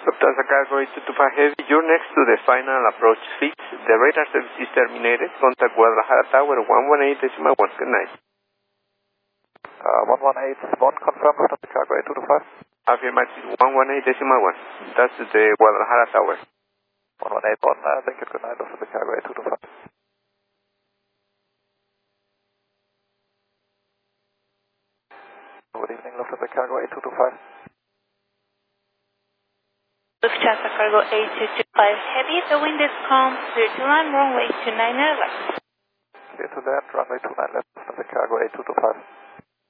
Lufthansa Cargo 8225 Heavy, you're next to the final approach seats. The radar service is terminated. Contact Guadalajara Tower 118.1. Good night. 118.1, confirm Lufthansa Cargo 8225. Affirmative 118.1. That's the Guadalajara Tower. 118.1, thank you, good night, Lufthansa Cargo 8225. Good evening, Lufthansa Cargo 8225. Lufthansa Cargo 8225 Heavy, the wind is calm, clear to land, runway 29 left. Clear to land, runway 29 left, Lufthansa Cargo 8225.